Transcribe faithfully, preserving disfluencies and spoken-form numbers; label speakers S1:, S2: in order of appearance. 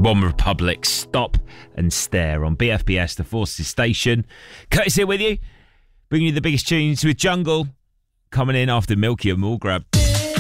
S1: One Republic, Stop and Stare on B F B S, the Forces Station. Curtis here with you, bringing you the biggest tunes with Jungle coming in after Milky and Mall Grab.